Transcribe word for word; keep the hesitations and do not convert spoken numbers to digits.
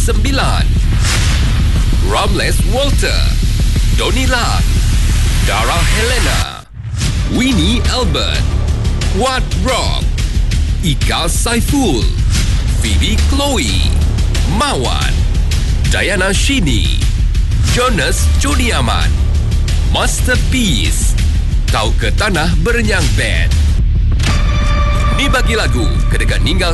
sembilan. Ramles Walter, Donnie Lam, Dara Helena, Winnie Albert, Wat Rock, Ika Saiful, Phoebe Chloe, Mawan, Diana Shini, Jonas Jodiaman, Masterpiece, Kau ke Tanah Berenyang Band. Ni bagi lagu kedekat ninggal